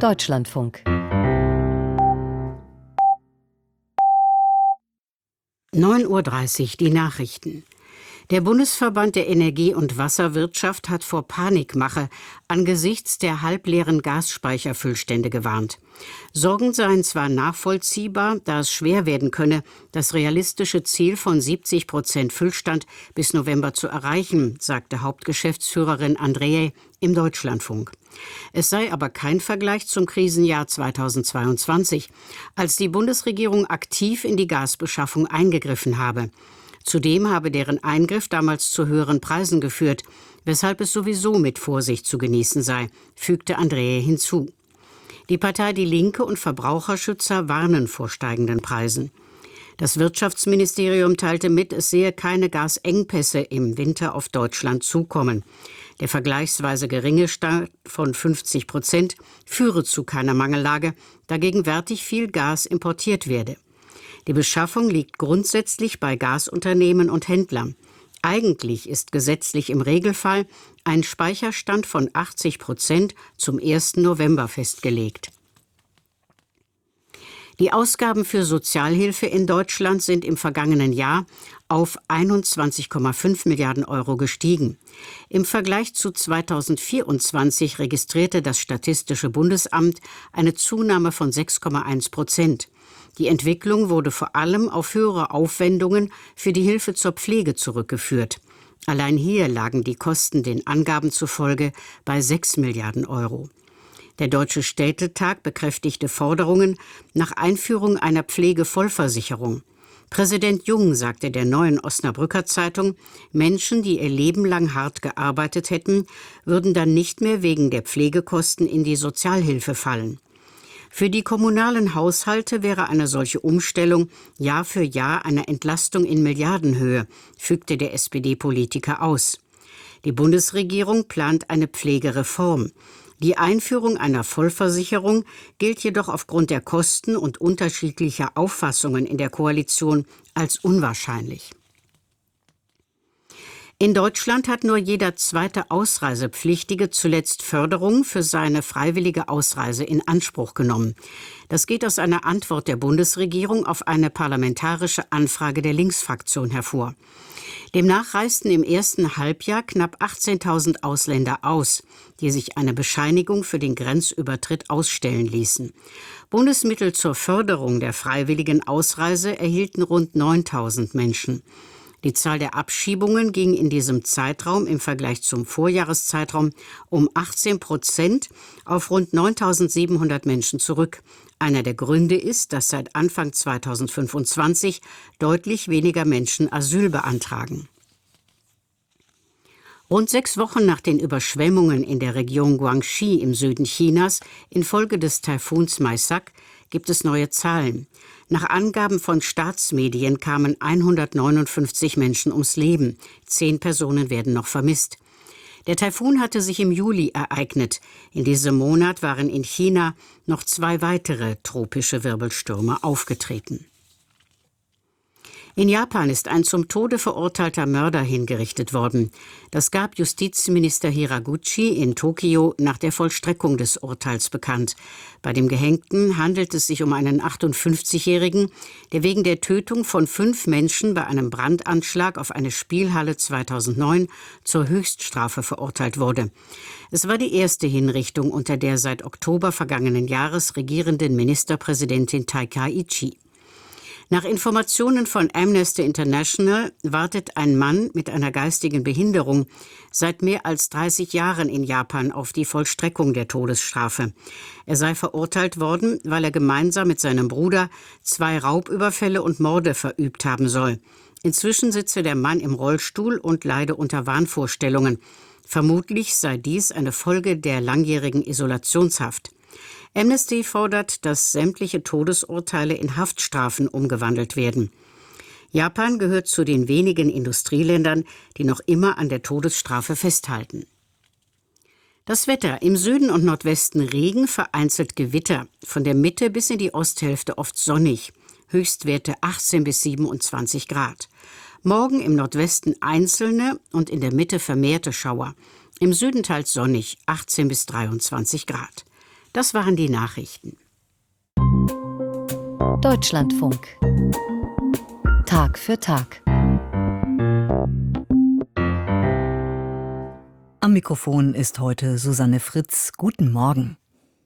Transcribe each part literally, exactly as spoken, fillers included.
Deutschlandfunk. neun Uhr dreißig, die Nachrichten. Der Bundesverband der Energie- und Wasserwirtschaft hat vor Panikmache angesichts der halbleeren Gasspeicherfüllstände gewarnt. Sorgen seien zwar nachvollziehbar, da es schwer werden könne, das realistische Ziel von siebzig Prozent Füllstand bis November zu erreichen, sagte Hauptgeschäftsführerin Andreae im Deutschlandfunk. Es sei aber kein Vergleich zum Krisenjahr zweitausendzweiundzwanzig, als die Bundesregierung aktiv in die Gasbeschaffung eingegriffen habe. Zudem habe deren Eingriff damals zu höheren Preisen geführt, weshalb es sowieso mit Vorsicht zu genießen sei, fügte Andreae hinzu. Die Partei Die Linke und Verbraucherschützer warnen vor steigenden Preisen. Das Wirtschaftsministerium teilte mit, es sehe keine Gasengpässe im Winter auf Deutschland zukommen. Der vergleichsweise geringe Stand von fünfzig Prozent führe zu keiner Mangellage, da gegenwärtig viel Gas importiert werde. Die Beschaffung liegt grundsätzlich bei Gasunternehmen und Händlern. Eigentlich ist gesetzlich im Regelfall ein Speicherstand von achtzig Prozent zum ersten November festgelegt. Die Ausgaben für Sozialhilfe in Deutschland sind im vergangenen Jahr auf einundzwanzig Komma fünf Milliarden Euro gestiegen. Im Vergleich zu zweitausendvierundzwanzig registrierte das Statistische Bundesamt eine Zunahme von sechs Komma eins Prozent. Die Entwicklung wurde vor allem auf höhere Aufwendungen für die Hilfe zur Pflege zurückgeführt. Allein hier lagen die Kosten den Angaben zufolge bei sechs Milliarden Euro. Der Deutsche Städtetag bekräftigte Forderungen nach Einführung einer Pflegevollversicherung. Präsident Jung sagte der Neuen Osnabrücker Zeitung, Menschen, die ihr Leben lang hart gearbeitet hätten, würden dann nicht mehr wegen der Pflegekosten in die Sozialhilfe fallen. Für die kommunalen Haushalte wäre eine solche Umstellung Jahr für Jahr eine Entlastung in Milliardenhöhe, fügte der S P D-Politiker aus. Die Bundesregierung plant eine Pflegereform. Die Einführung einer Vollversicherung gilt jedoch aufgrund der Kosten und unterschiedlicher Auffassungen in der Koalition als unwahrscheinlich. In Deutschland hat nur jeder zweite Ausreisepflichtige zuletzt Förderung für seine freiwillige Ausreise in Anspruch genommen. Das geht aus einer Antwort der Bundesregierung auf eine parlamentarische Anfrage der Linksfraktion hervor. Demnach reisten im ersten Halbjahr knapp achtzehntausend Ausländer aus, die sich eine Bescheinigung für den Grenzübertritt ausstellen ließen. Bundesmittel zur Förderung der freiwilligen Ausreise erhielten rund neuntausend Menschen. Die Zahl der Abschiebungen ging in diesem Zeitraum im Vergleich zum Vorjahreszeitraum um achtzehn Prozent auf rund neuntausendsiebenhundert Menschen zurück. Einer der Gründe ist, dass seit Anfang zweitausendfünfundzwanzig deutlich weniger Menschen Asyl beantragen. Rund sechs Wochen nach den Überschwemmungen in der Region Guangxi im Süden Chinas infolge des Taifuns Maisak gibt es neue Zahlen. Nach Angaben von Staatsmedien kamen hundertneunundfünfzig Menschen ums Leben. Zehn Personen werden noch vermisst. Der Taifun hatte sich im Juli ereignet. In diesem Monat waren in China noch zwei weitere tropische Wirbelstürme aufgetreten. In Japan ist ein zum Tode verurteilter Mörder hingerichtet worden. Das gab Justizminister Hiraguchi in Tokio nach der Vollstreckung des Urteils bekannt. Bei dem Gehängten handelt es sich um einen achtundfünfzigjährigen, der wegen der Tötung von fünf Menschen bei einem Brandanschlag auf eine Spielhalle zweitausendneun zur Höchststrafe verurteilt wurde. Es war die erste Hinrichtung unter der seit Oktober vergangenen Jahres regierenden Ministerpräsidentin Takaichi. Nach Informationen von Amnesty International wartet ein Mann mit einer geistigen Behinderung seit mehr als dreißig Jahren in Japan auf die Vollstreckung der Todesstrafe. Er sei verurteilt worden, weil er gemeinsam mit seinem Bruder zwei Raubüberfälle und Morde verübt haben soll. Inzwischen sitze der Mann im Rollstuhl und leide unter Wahnvorstellungen. Vermutlich sei dies eine Folge der langjährigen Isolationshaft. Amnesty fordert, dass sämtliche Todesurteile in Haftstrafen umgewandelt werden. Japan gehört zu den wenigen Industrieländern, die noch immer an der Todesstrafe festhalten. Das Wetter: Im Süden und Nordwesten Regen, vereinzelt Gewitter. Von der Mitte bis in die Osthälfte oft sonnig. Höchstwerte achtzehn bis siebenundzwanzig Grad. Morgen im Nordwesten einzelne und in der Mitte vermehrte Schauer. Im Süden teils sonnig, achtzehn bis dreiundzwanzig Grad. Das waren die Nachrichten. Deutschlandfunk. Tag für Tag. Am Mikrofon ist heute Susanne Fritz. Guten Morgen.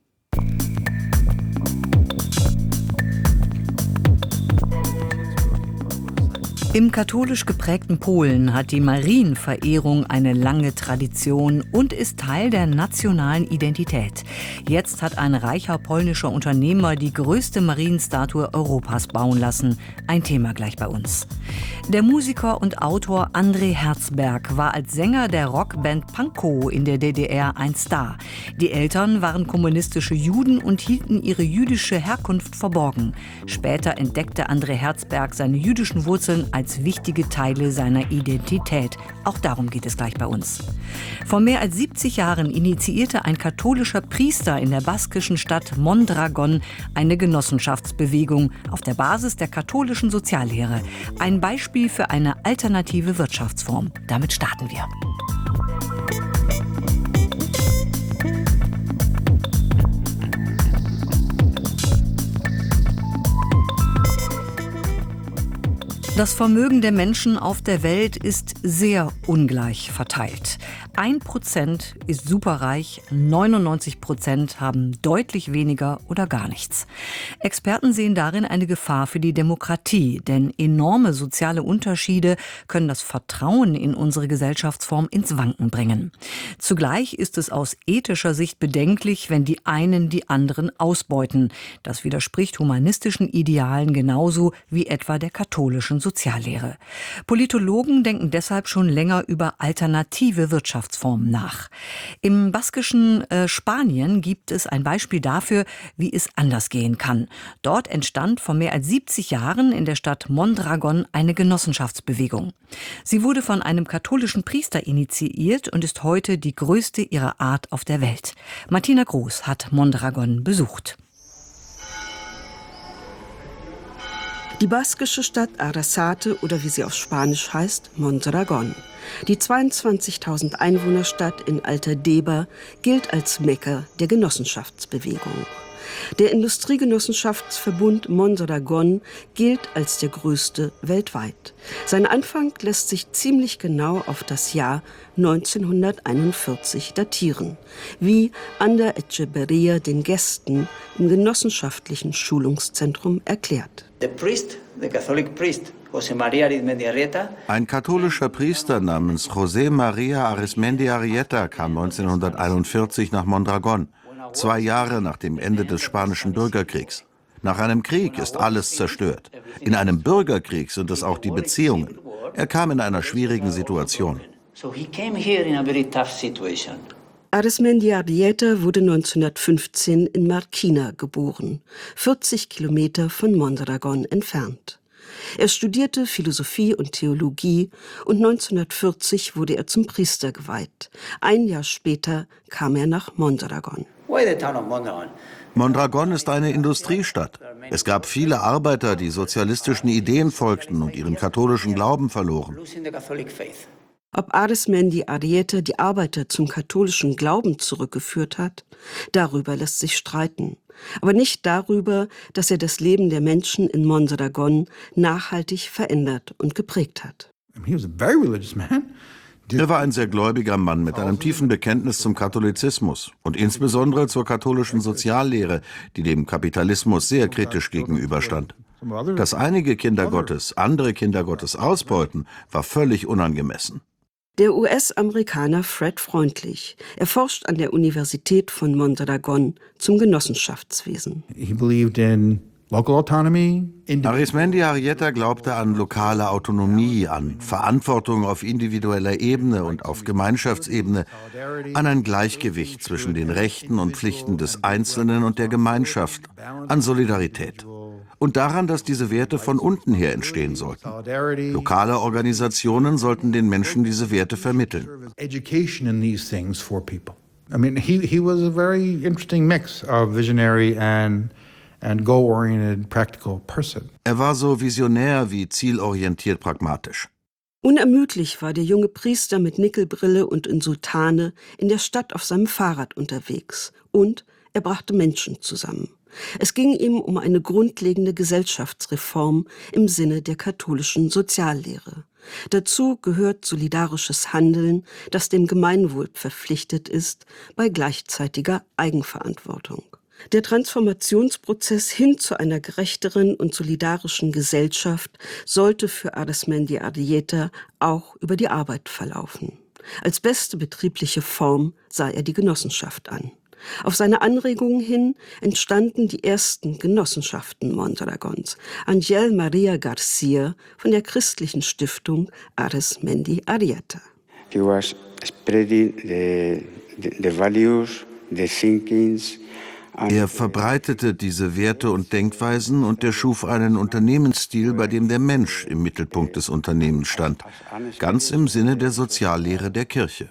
Im katholisch geprägten Polen hat die Marienverehrung eine lange Tradition und ist Teil der nationalen Identität. Jetzt hat ein reicher polnischer Unternehmer die größte Marienstatue Europas bauen lassen. Ein Thema gleich bei uns. Der Musiker und Autor André Herzberg war als Sänger der Rockband Pankow in der D D R ein Star. Die Eltern waren kommunistische Juden und hielten ihre jüdische Herkunft verborgen. Später entdeckte André Herzberg seine jüdischen Wurzeln als wichtige Teile seiner Identität. Auch darum geht es gleich bei uns. Vor mehr als siebzig Jahren initiierte ein katholischer Priester in der baskischen Stadt Mondragon eine Genossenschaftsbewegung auf der Basis der katholischen Soziallehre. Ein Beispiel für eine alternative Wirtschaftsform. Damit starten wir. Das Vermögen der Menschen auf der Welt ist sehr ungleich verteilt. Ein Prozent ist superreich, neunundneunzig Prozent haben deutlich weniger oder gar nichts. Experten sehen darin eine Gefahr für die Demokratie, denn enorme soziale Unterschiede können das Vertrauen in unsere Gesellschaftsform ins Wanken bringen. Zugleich ist es aus ethischer Sicht bedenklich, wenn die einen die anderen ausbeuten. Das widerspricht humanistischen Idealen genauso wie etwa der katholischen Soziallehre. Politologen denken deshalb schon länger über alternative Wirtschaftsformen nach. Im baskischen äh, Spanien gibt es ein Beispiel dafür, wie es anders gehen kann. Dort entstand vor mehr als siebzig Jahren in der Stadt Mondragon eine Genossenschaftsbewegung. Sie wurde von einem katholischen Priester initiiert und ist heute die größte ihrer Art auf der Welt. Martina Groß hat Mondragon besucht. Die baskische Stadt Arrasate oder wie sie auf Spanisch heißt, Mondragon. Die zweiundzwanzigtausend Einwohnerstadt in Alta Deba gilt als Mekka der Genossenschaftsbewegung. Der Industriegenossenschaftsverbund Mondragon gilt als der größte weltweit. Sein Anfang lässt sich ziemlich genau auf das Jahr neunzehnhunderteinundvierzig datieren, wie Ander Echeverria den Gästen im genossenschaftlichen Schulungszentrum erklärt. The priest, the Catholic priest, José María Arizmendi Arrieta. Ein katholischer Priester namens José María Arizmendi Arrieta kam neunzehnhunderteinundvierzig nach Mondragon, zwei Jahre nach dem Ende des Spanischen Bürgerkriegs. Nach einem Krieg ist alles zerstört. In einem Bürgerkrieg sind es auch die Beziehungen. Er kam in einer schwierigen Situation. So he came here in a very tough situation. Arizmendi Arrieta wurde neunzehnhundertfünfzehn in Marquina geboren, vierzig Kilometer von Mondragon entfernt. Er studierte Philosophie und Theologie und neunzehnhundertvierzig wurde er zum Priester geweiht. Ein Jahr später kam er nach Mondragon. Why the town of Mondragon? Mondragon ist eine Industriestadt. Es gab viele Arbeiter, die sozialistischen Ideen folgten und ihren katholischen Glauben verloren. Losing the Catholic faith. Ob Arizmendi Arrieta die Arbeiter zum katholischen Glauben zurückgeführt hat, darüber lässt sich streiten. Aber nicht darüber, dass er das Leben der Menschen in Mondragon nachhaltig verändert und geprägt hat. Er war ein sehr gläubiger Mann mit einem tiefen Bekenntnis zum Katholizismus und insbesondere zur katholischen Soziallehre, die dem Kapitalismus sehr kritisch gegenüberstand. Dass einige Kinder Gottes andere Kinder Gottes ausbeuten, war völlig unangemessen. Der U S-Amerikaner Fred Freundlich. Er forscht an der Universität von Mondragon zum Genossenschaftswesen. He believed in local autonomy. Arizmendi Arrieta glaubte an lokale Autonomie, an Verantwortung auf individueller Ebene und auf Gemeinschaftsebene, an ein Gleichgewicht zwischen den Rechten und Pflichten des Einzelnen und der Gemeinschaft, an Solidarität. Und daran, dass diese Werte von unten her entstehen sollten. Lokale Organisationen sollten den Menschen diese Werte vermitteln. Education in these things for people. I mean, he he was a very interesting mix of visionary and and goal-oriented, practical person. Er war so visionär wie zielorientiert pragmatisch. Unermüdlich war der junge Priester mit Nickelbrille und in Sultane in der Stadt auf seinem Fahrrad unterwegs, Und er brachte Menschen zusammen. Es ging ihm um eine grundlegende Gesellschaftsreform im Sinne der katholischen Soziallehre. Dazu gehört solidarisches Handeln, das dem Gemeinwohl verpflichtet ist, bei gleichzeitiger Eigenverantwortung. Der Transformationsprozess hin zu einer gerechteren und solidarischen Gesellschaft sollte für Arismendi Arrieta auch über die Arbeit verlaufen. Als beste betriebliche Form sah er die Genossenschaft an. Auf seine Anregungen hin entstanden die ersten Genossenschaften Mondragons. Ángel María García von der christlichen Stiftung Arismendi Arrieta. He was spreading the, the, the values, the thinkings. Er verbreitete diese Werte und Denkweisen und er schuf einen Unternehmensstil, bei dem der Mensch im Mittelpunkt des Unternehmens stand, ganz im Sinne der Soziallehre der Kirche.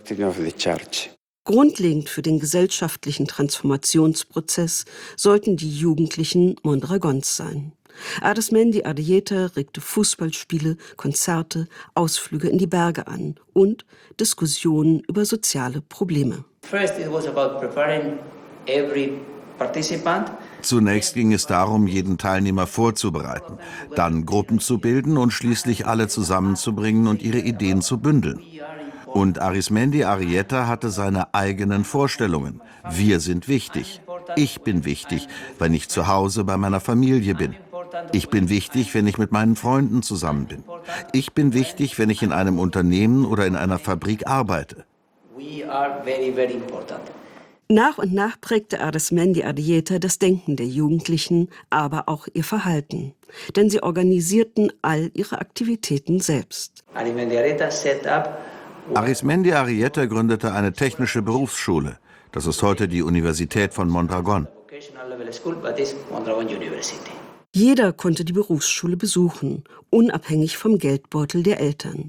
Grundlegend für den gesellschaftlichen Transformationsprozess sollten die jugendlichen Mondragons sein. Arismendi Arrieta regte Fußballspiele, Konzerte, Ausflüge in die Berge an und Diskussionen über soziale Probleme. First, it was about preparing every participant. Zunächst ging es darum, jeden Teilnehmer vorzubereiten, dann Gruppen zu bilden und schließlich alle zusammenzubringen und ihre Ideen zu bündeln. Und Arismendi Arrieta hatte seine eigenen Vorstellungen. Wir sind wichtig. Ich bin wichtig, wenn ich zu Hause bei meiner Familie bin. Ich bin wichtig, wenn ich mit meinen Freunden zusammen bin. Ich bin wichtig, wenn ich in einem Unternehmen oder in einer Fabrik arbeite. We are very, very important. Nach und nach prägte Arismendi Arrieta das Denken der Jugendlichen, aber auch ihr Verhalten. Denn sie organisierten all ihre Aktivitäten selbst. Arismendi Arrieta set up Arismendi Arrieta gründete eine technische Berufsschule. Das ist heute die Universität von Mondragon. vocational level school, but it's Mondragon University. Jeder konnte die Berufsschule besuchen, unabhängig vom Geldbeutel der Eltern.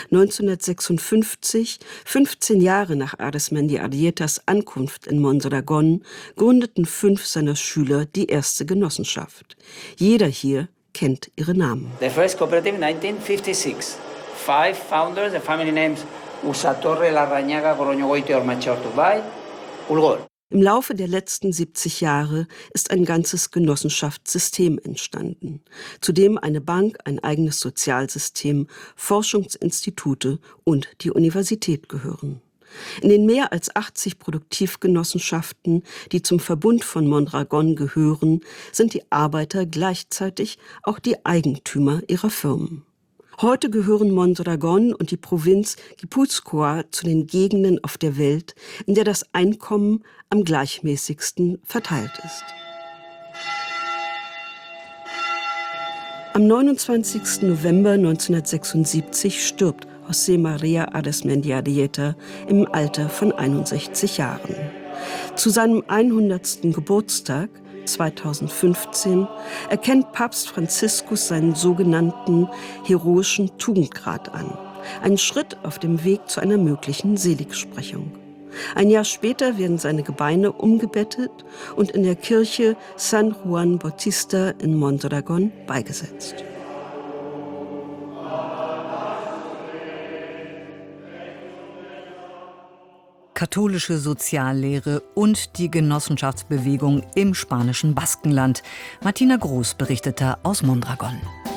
neunzehnhundertsechsundfünfzig, fünfzehn Jahre nach Arismendi Arrietas Ankunft in Mondragon, gründeten fünf seiner Schüler die erste Genossenschaft. Jeder hier kennt ihre Namen. The first cooperative nineteen fifty-six. Five founders, the family names Usatorre, Larrañaga, Goroñogoite, Ormachor, Tubay, Ulgor. Im Laufe der letzten siebzig Jahre ist ein ganzes Genossenschaftssystem entstanden, zu dem eine Bank, ein eigenes Sozialsystem, Forschungsinstitute und die Universität gehören. In den mehr als achtzig Produktivgenossenschaften, die zum Verbund von Mondragon gehören, sind die Arbeiter gleichzeitig auch die Eigentümer ihrer Firmen. Heute gehören Mondragon und die Provinz Guipúzcoa zu den Gegenden auf der Welt, in der das Einkommen am gleichmäßigsten verteilt ist. Am neunundzwanzigsten November neunzehnhundertsechsundsiebzig stirbt José María Arismendi Arrieta im Alter von einundsechzig Jahren. Zu seinem hundertsten Geburtstag zweitausendfünfzehn erkennt Papst Franziskus seinen sogenannten heroischen Tugendgrad an. Einen Schritt auf dem Weg zu einer möglichen Seligsprechung. Ein Jahr später werden seine Gebeine umgebettet und in der Kirche San Juan Bautista in Mondragon beigesetzt. Katholische Soziallehre und die Genossenschaftsbewegung im spanischen Baskenland. Martina Groß berichtete aus Mondragon.